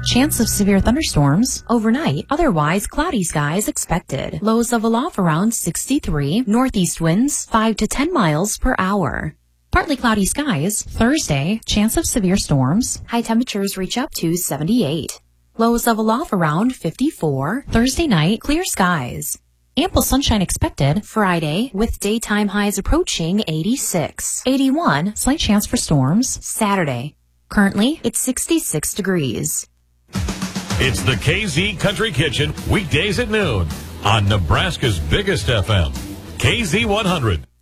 chance of severe thunderstorms. Overnight, otherwise cloudy skies expected. Lows level off around 63. Northeast winds 5 to 10 miles per hour. Partly cloudy skies. Thursday, chance of severe storms. High temperatures reach up to 78. Lows level off around 54. Thursday night, clear skies. Ample sunshine expected. Friday, with daytime highs approaching 86. 81, slight chance for storms. Saturday. Currently, it's 66 degrees. It's the KZ Country Kitchen, weekdays at noon on Nebraska's biggest FM, KZ 100.